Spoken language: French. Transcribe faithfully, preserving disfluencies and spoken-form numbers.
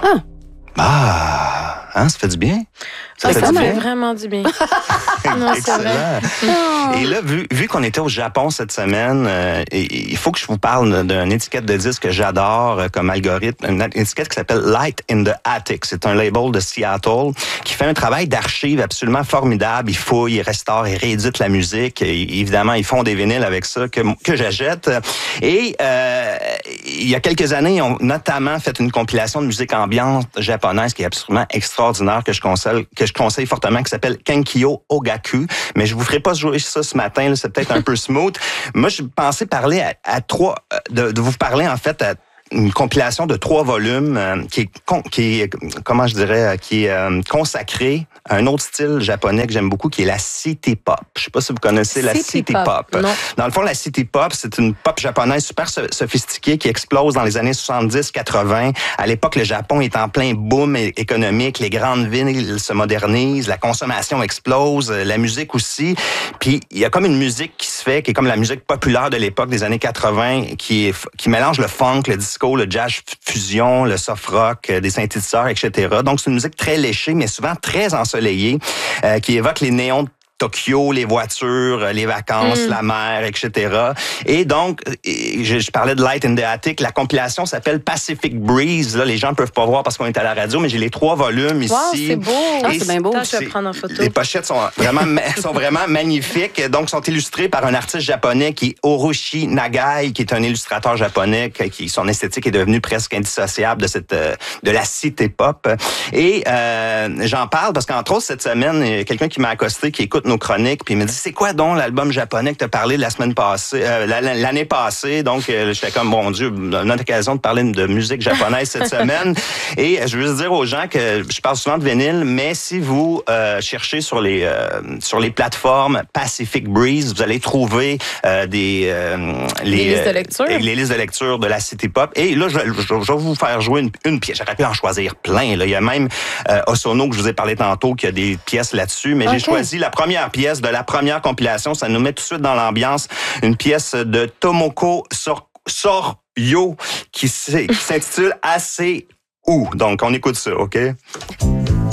Ah! Ah! Hein, ça fait du bien? Ça, Ça ça fait fait mal. vraiment du bien. Non, c'est vrai. Excellent. Et là, vu, vu qu'on était au Japon cette semaine, euh, et- il faut que je vous parle d'une étiquette de disque que j'adore euh, comme algorithme, une étiquette qui s'appelle Light in the Attic. C'est un label de Seattle qui fait un travail d'archive absolument formidable. Ils fouillent, ils restaurent, ils rééditent la musique. Et évidemment, ils font des vinyles avec ça que, que j'achète. Et euh, il y a quelques années, ils ont notamment fait une compilation de musique ambiante japonaise qui est absolument extraordinaire, que je conseille, que je conseille fortement, qui s'appelle Kenkyo Ogaku. Mais je vous ferai pas jouer ça ce matin, là, c'est peut-être un peu smooth. Moi, je pensais parler à, à trois, de, de vous parler en fait à une compilation de trois volumes euh, qui est, con, qui est, comment je dirais, euh, qui est euh, consacrée à un autre style japonais que j'aime beaucoup, qui est la city pop. Je sais pas si vous connaissez la City city pop, pop. non. Dans le fond, la city pop, c'est une pop japonaise super sophistiquée qui explose dans les années soixante-dix quatre-vingt. À l'époque, le Japon est en plein boom économique, les grandes villes se modernisent, la consommation explose, la musique aussi. Puis il y a comme une musique qui se fait, qui est comme la musique populaire de l'époque des années quatre-vingt, qui est, qui mélange le funk, le disco, le jazz fusion, le soft rock, des synthétiseurs, et cetera. Donc c'est une musique très léchée, mais souvent très ensoleillée, euh, qui évoque les néons de Tokyo, les voitures, les vacances, mm. la mer, et cetera. Et donc, je, je parlais de Light in the Attic. La compilation s'appelle Pacific Breeze. Là, les gens ne peuvent pas voir parce qu'on est à la radio, mais j'ai les trois volumes ici. Wow, c'est beau. Ah, c'est bien beau. Attends, je vais prendre en photo. Les pochettes sont vraiment, sont vraiment magnifiques. Donc, sont illustrées par un artiste japonais qui est Orochi Nagai, qui est un illustrateur japonais, qui son esthétique est devenue presque indissociable de cette de la cité pop. Et euh, j'en parle parce qu'entre autres cette semaine, il y a quelqu'un qui m'a accosté, qui écoute nos chroniques, puis il me dit, c'est quoi donc l'album japonais que tu as parlé de la semaine passée, euh, l'année passée? Donc, euh, j'étais comme, bon Dieu, une occasion de parler de musique japonaise cette semaine. Et je veux juste dire aux gens que je parle souvent de vinyle, mais si vous euh, cherchez sur les euh, sur les plateformes Pacific Breeze, vous allez trouver euh, des euh, les, les listes de lecture, euh, les listes de lecture de la city pop. Et là, je, je, je vais vous faire jouer une, une pièce. J'aurais pu en choisir plein. Là. Il y a même euh, Osono que je vous ai parlé tantôt qui a des pièces là-dessus, mais okay. j'ai choisi la première pièce de la première compilation. Ça nous met tout de suite dans l'ambiance. Une pièce de Tomoko Sor- Soryo qui, qui s'intitule Assez Ou. Donc, on écoute ça, OK?